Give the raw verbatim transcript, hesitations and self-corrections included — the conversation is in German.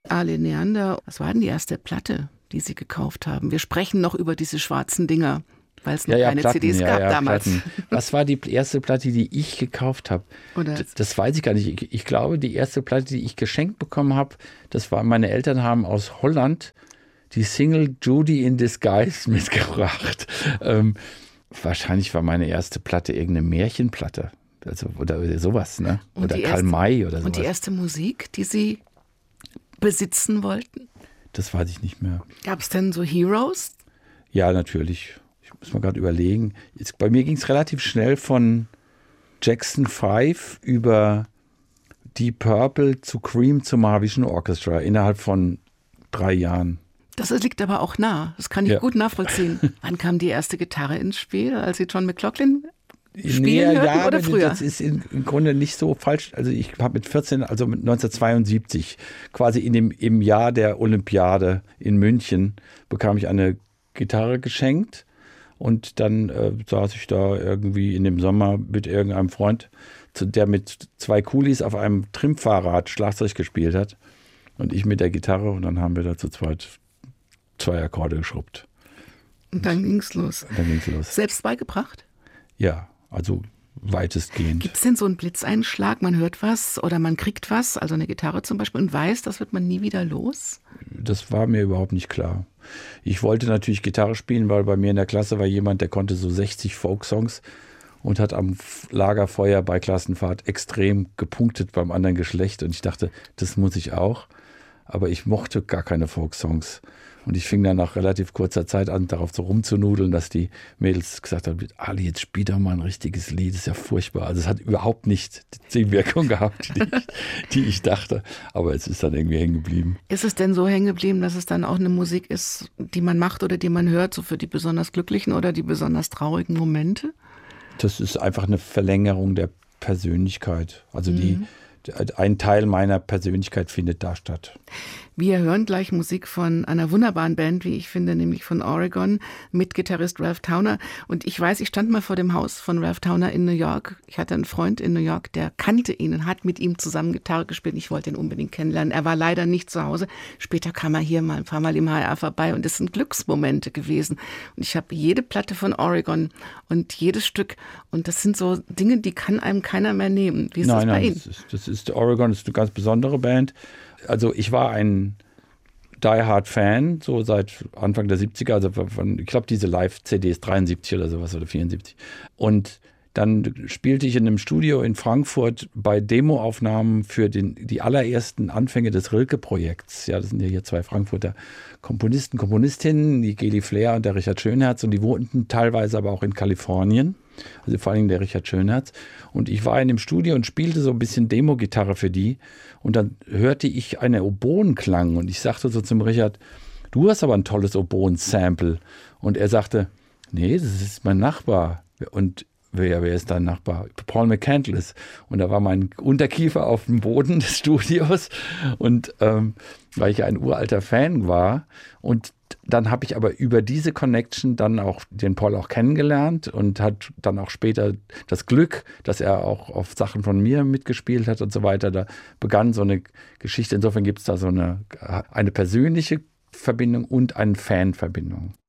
Ale Neander, was war denn die erste Platte, die Sie gekauft haben? Wir sprechen noch über diese schwarzen Dinger, weil es noch ja, ja, keine Platten, C Ds ja, gab ja, damals. Platten. Was war die erste Platte, die ich gekauft habe? Das, das weiß ich gar nicht. Ich, ich glaube, die erste Platte, die ich geschenkt bekommen habe, das war, meine Eltern haben aus Holland die Single Judy in Disguise mitgebracht. Ähm, wahrscheinlich war meine erste Platte irgendeine Märchenplatte. Also, oder, oder sowas, ne? Oder Karl erste, May oder sowas. Und die erste Musik, die Sie besitzen wollten? Das weiß ich nicht mehr. Gab es denn so Heroes? Ja, natürlich. Ich muss mal gerade überlegen. Jetzt, bei mir ging es relativ schnell von Jackson Five über Deep Purple zu Cream zu Mahavishnu Orchestra innerhalb von drei Jahren. Das liegt aber auch nah. Das kann ich ja. gut nachvollziehen. Wann kam die erste Gitarre ins Spiel, als Sie John McLaughlin spielen nee, hörten, ja, oder früher? Das ist im Grunde nicht so falsch. Also ich habe mit vierzehn, also mit neunzehnhundertzweiundsiebzig, quasi in dem, im Jahr der Olympiade in München, bekam ich eine Gitarre geschenkt. Und dann äh, saß ich da irgendwie in dem Sommer mit irgendeinem Freund, der mit zwei Coolies auf einem Trimmfahrrad Schlagzeug gespielt hat. Und ich mit der Gitarre. Und dann haben wir da zu zweit zwei Akkorde geschrubbt. Und dann ging's los. Und dann ging's los. Selbst beigebracht? Ja, also weitestgehend. Gibt es denn so einen Blitzeinschlag? Man hört was oder man kriegt was, also eine Gitarre zum Beispiel, und weiß, das wird man nie wieder los? Das war mir überhaupt nicht klar. Ich wollte natürlich Gitarre spielen, weil bei mir in der Klasse war jemand, der konnte so sechzig Folksongs und hat am Lagerfeuer bei Klassenfahrt extrem gepunktet beim anderen Geschlecht. Und ich dachte, das muss ich auch. Aber ich mochte gar keine Folksongs. Und ich fing dann nach relativ kurzer Zeit an, darauf so rumzunudeln, dass die Mädels gesagt haben, Ali, jetzt spiel doch mal ein richtiges Lied, das ist ja furchtbar. Also es hat überhaupt nicht die Wirkung gehabt, die ich, die ich dachte. Aber es ist dann irgendwie hängen geblieben. Ist es denn so hängen geblieben, dass es dann auch eine Musik ist, die man macht oder die man hört, so für die besonders glücklichen oder die besonders traurigen Momente? Das ist einfach eine Verlängerung der Persönlichkeit. Also mhm. die ein Teil meiner Persönlichkeit findet da statt. Wir hören gleich Musik von einer wunderbaren Band, wie ich finde, nämlich von Oregon, mit Gitarrist Ralph Towner. Und ich weiß, ich stand mal vor dem Haus von Ralph Towner in New York. Ich hatte einen Freund in New York, der kannte ihn und hat mit ihm zusammen Gitarre gespielt. Ich wollte ihn unbedingt kennenlernen. Er war leider nicht zu Hause. Später kam er hier mal ein paar Mal im H R vorbei und es sind Glücksmomente gewesen. Und ich habe jede Platte von Oregon und jedes Stück. Und das sind so Dinge, die kann einem keiner mehr nehmen. Wie ist nein, das bei nein, Ihnen? Das ist, das ist Oregon, das ist eine ganz besondere Band. Also ich war ein Die-Hard-Fan, so seit Anfang der siebziger, also von, ich glaube diese Live-C Ds dreiundsiebzig oder sowas oder vierundsiebzig. Und dann spielte ich in einem Studio in Frankfurt bei Demoaufnahmen für den, die allerersten Anfänge des Rilke-Projekts. Ja, das sind ja hier zwei Frankfurter Komponisten, Komponistinnen, die Geli Flair und der Richard Schönherz, und die wohnten teilweise aber auch in Kalifornien. Also vor allem der Richard Schönherz. Und ich war in dem Studio und spielte so ein bisschen Demo-Gitarre für die. Und dann hörte ich einen Oboenklang. Und ich sagte so zum Richard, du hast aber ein tolles Oboen-Sample. Und er sagte, nee, das ist mein Nachbar. Und wer, wer ist dein Nachbar? Paul McCandless. Und da war mein Unterkiefer auf dem Boden des Studios. Und ähm, weil ich ja ein uralter Fan war. Und dann habe ich aber über diese Connection dann auch den Paul auch kennengelernt und hat dann auch später das Glück, dass er auch auf Sachen von mir mitgespielt hat und so weiter. Da begann so eine Geschichte. Insofern gibt es da so eine, eine persönliche Verbindung und eine Fanverbindung.